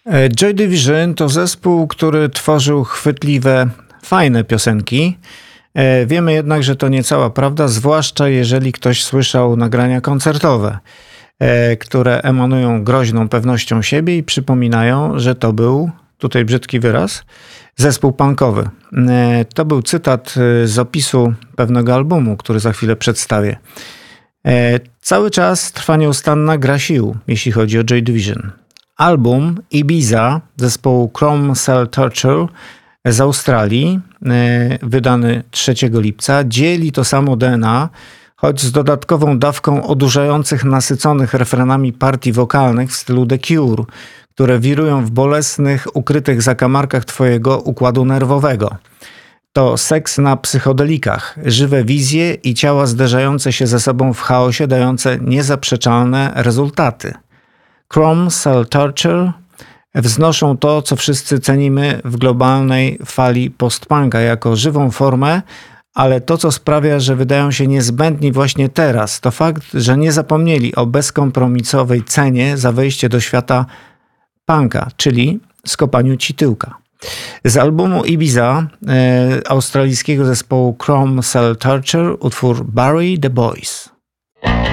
Joy Division to zespół, który tworzył chwytliwe, fajne piosenki. Wiemy jednak, że to nie cała prawda, zwłaszcza jeżeli ktoś słyszał nagrania koncertowe, które emanują groźną pewnością siebie i przypominają, że to był, tutaj brzydki wyraz, zespół punkowy. To był cytat z opisu pewnego albumu, który za chwilę przedstawię. Cały czas trwa nieustanna gra sił, jeśli chodzi o Joy Division. Album Ibiza zespołu Chrome Cell Torture z Australii, wydany 3 lipca, dzieli to samo DNA, choć z dodatkową dawką odurzających, nasyconych refrenami partii wokalnych w stylu The Cure, które wirują w bolesnych, ukrytych zakamarkach twojego układu nerwowego. To seks na psychodelikach, żywe wizje i ciała zderzające się ze sobą w chaosie, dające niezaprzeczalne rezultaty. Chrome Cell Torture wznoszą to, co wszyscy cenimy w globalnej fali post-punka jako żywą formę, ale to, co sprawia, że wydają się niezbędni właśnie teraz, to fakt, że nie zapomnieli o bezkompromisowej cenie za wejście do świata punka, czyli skopaniu ci tyłka. Z albumu Ibiza australijskiego zespołu Chrome Cell Torture utwór Bury the Boys.